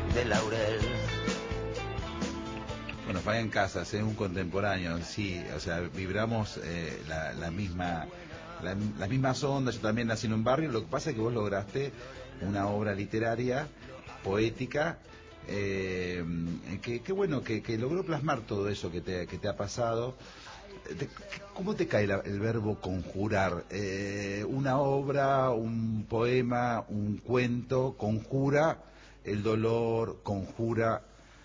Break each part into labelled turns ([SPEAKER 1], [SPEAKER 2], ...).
[SPEAKER 1] de laurel.
[SPEAKER 2] Bueno, Fabián Casas es un contemporáneo, sí, o sea, vibramos las mismas ondas. Yo también nací en un barrio, lo que pasa es que vos lograste una obra literaria, poética, que bueno, que logró plasmar todo eso que te ha pasado. ¿Cómo te cae el verbo conjurar? Una obra, un poema, un cuento, conjura el dolor, conjura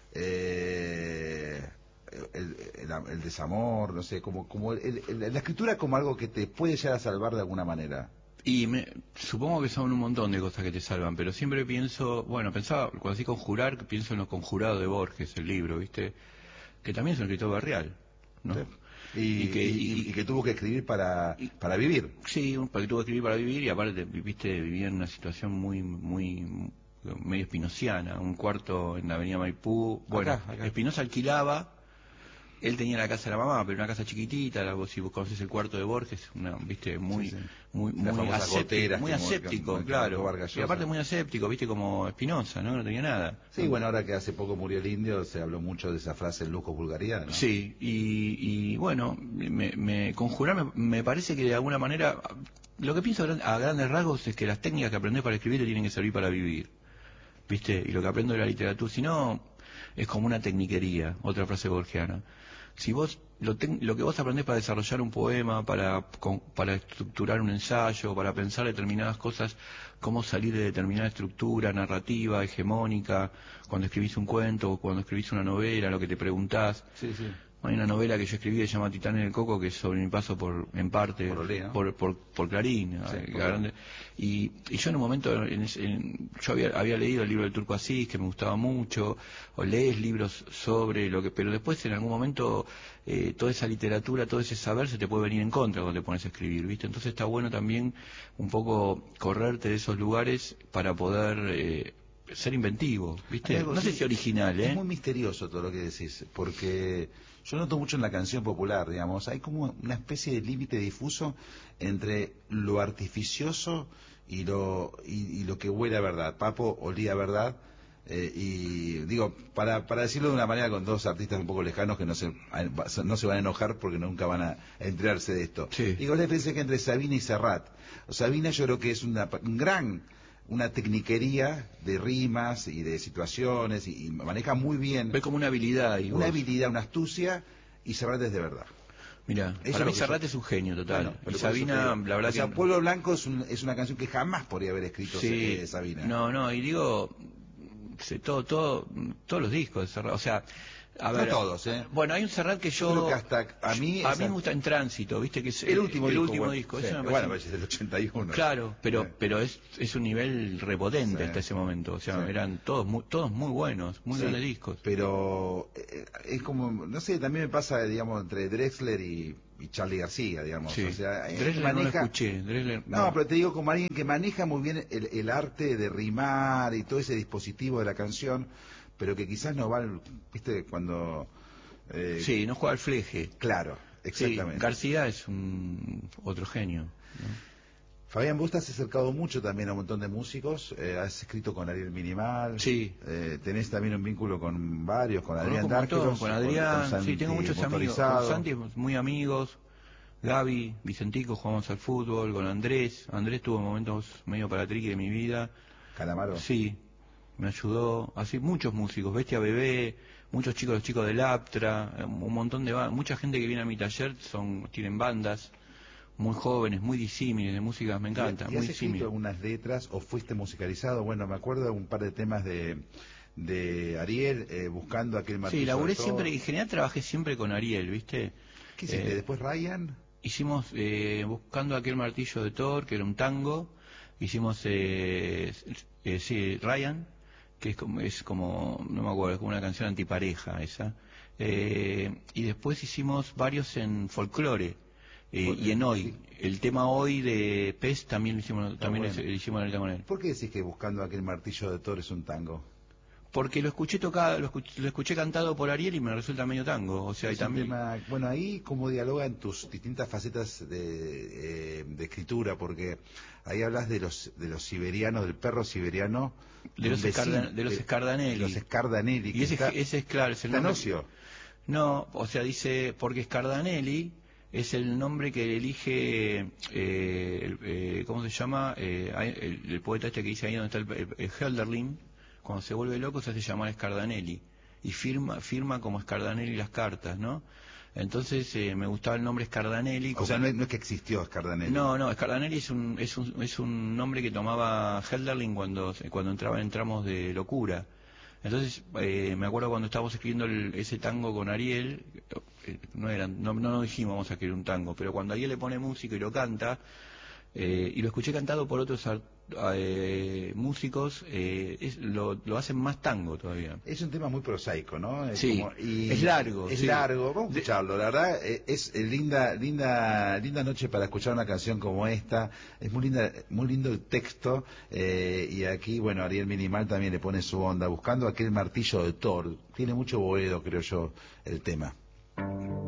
[SPEAKER 2] el desamor, no sé, como la escritura como algo que te puede llegar a salvar de alguna manera.
[SPEAKER 3] Y supongo que son un montón de cosas que te salvan, pero siempre pienso, bueno, pensaba, cuando así conjurar, pienso en Los Conjurados de Borges, el libro, ¿viste? Que también es un escritor barrial, ¿no?
[SPEAKER 2] Sí. Y que tuvo que escribir para vivir.
[SPEAKER 3] Sí, porque tuvo que escribir para vivir y aparte, viste, vivía en una situación muy medio espinociana, un cuarto en la avenida Maipú. Bueno,
[SPEAKER 2] acá.
[SPEAKER 3] Espinosa alquilaba, él tenía la casa de la mamá, pero una casa chiquitita, si vos conocés el cuarto de Borges, viste, muy aséptico, claro. Y aparte muy aséptico, viste, como Espinosa, ¿no? No tenía nada.
[SPEAKER 2] Sí, bueno, ahora que hace poco murió el indio, se habló mucho de esa frase, lujo, vulgaridad, ¿no?
[SPEAKER 3] Sí, y bueno, conjurar me parece que de alguna manera, lo que pienso a grandes rasgos es que las técnicas que aprendés para escribir te tienen que servir para vivir, ¿viste? Y lo que aprendo de la literatura, si no, es como una tecniquería, otra frase borgiana. Si vos, lo que vos aprendés para desarrollar un poema, para estructurar un ensayo, para pensar determinadas cosas, cómo salir de determinada estructura narrativa, hegemónica, cuando escribís un cuento o cuando escribís una novela, lo que te preguntás.
[SPEAKER 2] Sí, sí.
[SPEAKER 3] Hay una novela que yo escribí que se llama Titán en el Coco, que es sobre mi paso en parte por Clarín, sí, y yo en un momento yo había leído el libro del Turco Asís, que me gustaba mucho, o lees libros sobre pero después en algún momento toda esa literatura, todo ese saber se te puede venir en contra cuando te pones a escribir, ¿viste? Entonces está bueno también un poco correrte de esos lugares para poder ser inventivo, ¿viste? No sé si original,
[SPEAKER 2] Es muy misterioso todo lo que decís, porque yo noto mucho en la canción popular, digamos, hay como una especie de límite difuso entre lo artificioso y lo que huele a verdad. Papo olía a verdad, y digo, para decirlo de una manera con dos artistas un poco lejanos que no se van a enojar porque nunca van a enterarse de esto.
[SPEAKER 3] Sí.
[SPEAKER 2] Digo, la diferencia que entre Sabina y Serrat. Sabina yo creo que es una tecniquería de rimas y de situaciones y maneja muy bien.
[SPEAKER 3] Ve como una habilidad.
[SPEAKER 2] Una habilidad, una astucia, y Serrat es de verdad.
[SPEAKER 3] Mira, para mí Serrat es un genio total.
[SPEAKER 2] Bueno,
[SPEAKER 3] y Sabina, la verdad que...
[SPEAKER 2] Pueblo Blanco es una canción que jamás podría haber escrito Sabina.
[SPEAKER 3] No, y digo, todos los discos de Serrat, o sea... A ver,
[SPEAKER 2] no todos, ¿eh?
[SPEAKER 3] Bueno, hay un Serrat que yo
[SPEAKER 2] creo que hasta a mí
[SPEAKER 3] me gusta En Tránsito, ¿viste? Que es
[SPEAKER 2] el último
[SPEAKER 3] disco.
[SPEAKER 2] Sí, bueno, es del 81.
[SPEAKER 3] Claro, pero es un nivel repotente hasta ese momento. O sea, eran todos muy buenos, muy grandes discos.
[SPEAKER 2] Pero es como, no sé, también me pasa, digamos, entre Drexler y Charly García, digamos.
[SPEAKER 3] Sí.
[SPEAKER 2] O sea,
[SPEAKER 3] Drexler no lo escuché.
[SPEAKER 2] No, pero te digo, como alguien que maneja muy bien el arte de rimar y todo ese dispositivo de la canción, pero que quizás no va, viste, cuando...
[SPEAKER 3] sí, no juega al fleje.
[SPEAKER 2] Claro, exactamente.
[SPEAKER 3] Sí, García es otro genio, ¿no?
[SPEAKER 2] Fabián, vos te has acercado mucho también a un montón de músicos, has escrito con Ariel Minimal,
[SPEAKER 3] sí.
[SPEAKER 2] Tenés también un vínculo con varios, con Adrián Dárgelos,
[SPEAKER 3] con Adrián,
[SPEAKER 2] con
[SPEAKER 3] sí, tengo muchos amigos, con Santi muy amigos, Gaby, Vicentico, jugamos al fútbol, con Andrés tuvo momentos medio paratriqui de mi vida.
[SPEAKER 2] Calamaro.
[SPEAKER 3] Sí, me ayudó, así muchos músicos, Bestia Bebé, los chicos del Aptra, un montón de mucha gente que viene a mi taller tienen bandas muy jóvenes, muy disímiles de música, me encanta.
[SPEAKER 2] ¿Y has escrito algunas letras o fuiste musicalizado? Bueno, me acuerdo de un par de temas de Ariel, buscando aquel martillo.
[SPEAKER 3] Sí, laburé siempre, en general trabajé siempre con Ariel, ¿viste?
[SPEAKER 2] ¿Qué hiciste? ¿Después Ryan?
[SPEAKER 3] Hicimos buscando aquel martillo de Thor, que era un tango. Hicimos Ryan, que es como no me acuerdo, es como una canción antipareja esa. Y después hicimos varios en folclore. Y en Hoy, el tema Hoy de Pez también lo hicimos en el tema con él.
[SPEAKER 2] ¿Por qué decís que buscando aquel martillo de Thor es un tango?
[SPEAKER 3] Porque lo escuché tocado, lo escuché cantado por Ariel y me resulta medio tango, o sea, y
[SPEAKER 2] Es un
[SPEAKER 3] también
[SPEAKER 2] tema, bueno, ahí cómo dialoga en tus distintas facetas de escritura, porque ahí hablas de los siberianos, del perro siberiano,
[SPEAKER 3] de los de los
[SPEAKER 2] de los
[SPEAKER 3] Scardanelli.
[SPEAKER 2] Scardanelli,
[SPEAKER 3] Y
[SPEAKER 2] que está,
[SPEAKER 3] ese es claro, es el
[SPEAKER 2] está en
[SPEAKER 3] nombre.
[SPEAKER 2] Ocio.
[SPEAKER 3] No, o sea, dice, porque Scardanelli es el nombre que elige, ¿cómo se llama? El poeta este que dice ahí donde está el Hölderlin, cuando se vuelve loco se hace llamar Scardanelli, y firma como Scardanelli las cartas, ¿no? Entonces me gustaba el nombre Scardanelli.
[SPEAKER 2] O sea, no es que existió Scardanelli.
[SPEAKER 3] No, Scardanelli es un nombre que tomaba Hölderlin cuando entraba en tramos de locura. Entonces, me acuerdo cuando estábamos escribiendo ese tango con Ariel, no dijimos vamos a escribir un tango, pero cuando Ariel le pone música y lo canta, y lo escuché cantado por otros músicos, lo hacen más tango todavía.
[SPEAKER 2] Es un tema muy prosaico, ¿no?
[SPEAKER 3] Sí,
[SPEAKER 2] Y
[SPEAKER 3] es largo.
[SPEAKER 2] es
[SPEAKER 3] Sí.
[SPEAKER 2] largo, vamos a escucharlo. La verdad, es linda noche para escuchar una canción como esta. Es muy lindo el texto. Y aquí, bueno, Ariel Minimal también le pone su onda, buscando aquel martillo de Thor. Tiene mucho boedo, creo yo, el tema.